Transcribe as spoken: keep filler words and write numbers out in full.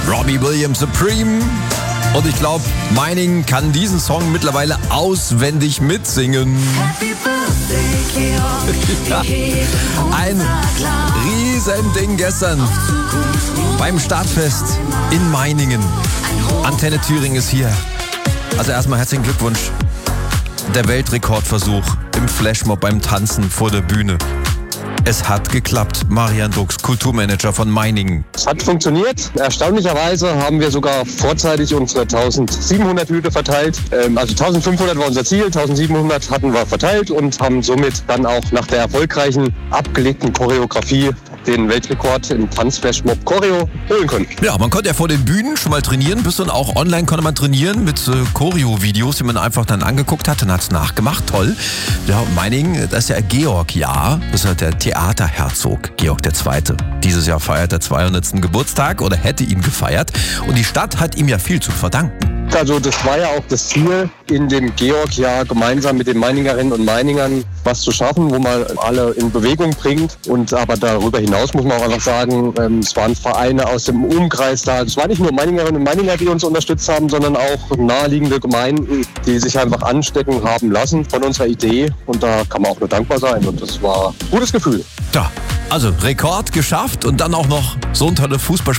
Robbie Williams Supreme. Und ich glaube, Meiningen kann diesen Song mittlerweile auswendig mitsingen. Ja. Ein Riesending gestern beim Startfest in Meiningen. Antenne Thüringen ist hier. Also erstmal herzlichen Glückwunsch. Der Weltrekordversuch im Flashmob beim Tanzen vor der Bühne. Es hat geklappt. Marian Dux, Kulturmanager von Meiningen. Es hat funktioniert. Erstaunlicherweise haben wir sogar vorzeitig unsere eintausendsiebenhundert Hüte verteilt. Also eintausendfünfhundert war unser Ziel, eintausendsiebenhundert hatten wir verteilt und haben somit dann auch nach der erfolgreichen abgelegten Choreografie den Weltrekord im Tanzflashmob Choreo holen können. Ja, man konnte ja vor den Bühnen schon mal trainieren, bis dann auch online konnte man trainieren mit äh, Choreo-Videos, die man einfach dann angeguckt hat und hat es nachgemacht. Toll. Ja, Meiningen, das ist ja Georg-Jahr, das ist ja der Theaterherzog, Georg der Zweite. Dieses Jahr feiert er zweihundertsten Geburtstag oder hätte ihn gefeiert und die Stadt hat ihm ja viel zu verdanken. Also das war ja auch das Ziel, in dem Georg-Jahr gemeinsam mit den Meiningerinnen und Meiningern was zu schaffen, wo man alle in Bewegung bringt. Und aber darüber hinaus muss man auch einfach sagen, ähm, es waren Vereine aus dem Umkreis da. Es waren nicht nur Meiningerinnen und Meininger, die uns unterstützt haben, sondern auch naheliegende Gemeinden, die sich einfach anstecken haben lassen von unserer Idee. Und da kann man auch nur dankbar sein. Und das war ein gutes Gefühl. Ja, also Rekord geschafft und dann auch noch so ein toller Fußball.